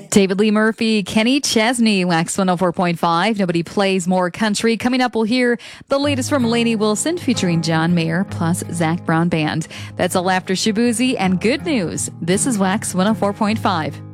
David Lee Murphy, Kenny Chesney, Wax 104.5. Nobody plays more country. Coming up, we'll hear the latest from Lainey Wilson featuring John Mayer plus Zach Brown Band. That's all after Shabuzi and good news. This is Wax 104.5.